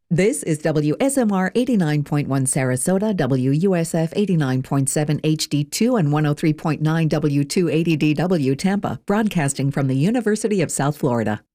This is WSMR 89.1 Sarasota, WUSF 89.7 HD2 and 103.9 W280DW Tampa, broadcasting from the University of South Florida.